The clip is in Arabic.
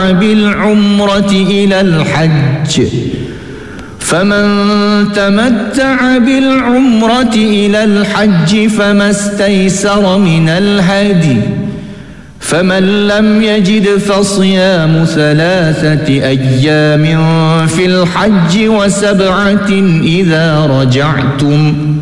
بالعمرة إلى الحج فمن تمتع بالعمرة إلى الحج فما استيسر من الهدي فمن لم يجد فصيام 3 أيام في الحج و7 إذا رجعتم